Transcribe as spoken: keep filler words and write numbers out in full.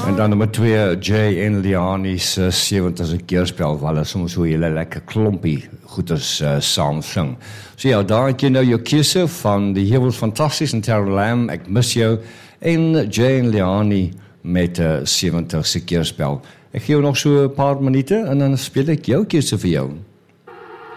En dan nummer twee, Jay en Liani's uh, sewentigse keerspel, waar hulle soms so hele lekker klompie goeders uh, saam sing. So ja, daar het jy nou jou keuse van die Hewels Fantasties en Terror Lamb, Ek Mis Jou, en Jay en Liani met 'n uh, sewentigse keerspel. Ek gee jou nog so 'n paar minute en dan speel ek jou keuse vir jou.